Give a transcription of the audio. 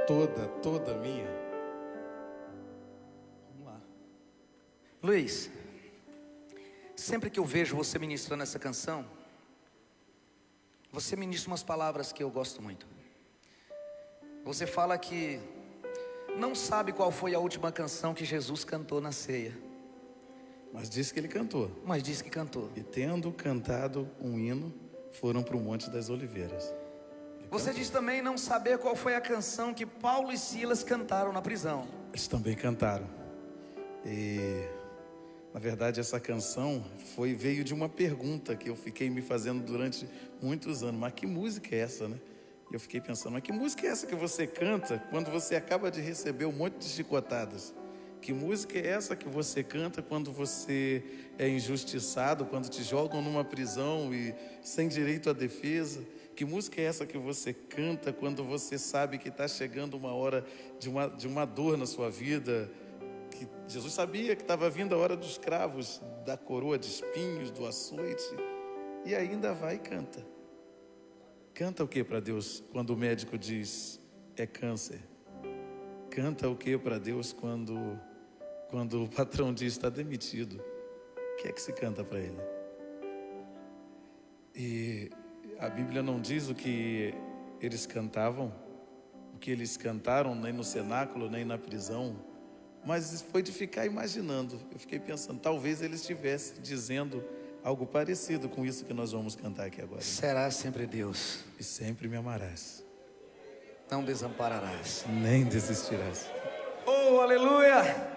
toda minha. Vamos lá. Luiz, sempre que eu vejo você ministrando essa canção, você ministra umas palavras que eu gosto muito. Você fala que não sabe qual foi a última canção que Jesus cantou na ceia, Mas disse que ele cantou. mas disse que cantou. E tendo cantado um hino, foram para o Monte das Oliveiras. Você diz também não saber qual foi a canção que Paulo e Silas cantaram na prisão. Eles também cantaram. E na verdade essa canção veio de uma pergunta que eu fiquei me fazendo durante muitos anos. Mas que música é essa, né? E eu fiquei pensando, mas que música é essa que você canta quando você acaba de receber um monte de chicotadas? Que música é essa que você canta quando você é injustiçado, quando te jogam numa prisão e sem direito à defesa? Que música é essa que você canta quando você sabe que está chegando uma hora de uma dor na sua vida? Que Jesus sabia que estava vindo a hora dos cravos, da coroa de espinhos, do açoite, e ainda vai e canta. Canta o que para Deus quando o médico diz é câncer? Canta o que para Deus quando o patrão diz está demitido? O que é que se canta para ele? E a Bíblia não diz o que eles cantavam, o que eles cantaram, nem no cenáculo, nem na prisão, mas foi de ficar imaginando. Eu fiquei pensando, talvez eles estivessem dizendo algo parecido com isso que nós vamos cantar aqui agora. Será sempre Deus, E sempre me amarás, não desampararás, nem desistirás. oh aleluia!